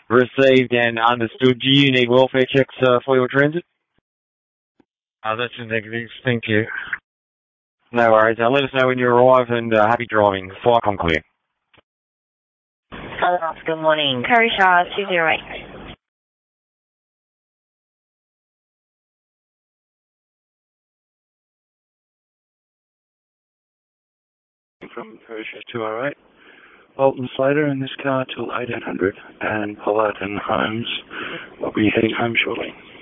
Received and understood. Do you need welfare checks for your transit? That's a negative. Thank you. No worries. Let us know when you arrive and happy driving. Flight clear. Hello, good morning. Curry Shaw, 208. From Persia 208. Bolton Slater in this car till 1800, and Pollard and Holmes will be heading home shortly.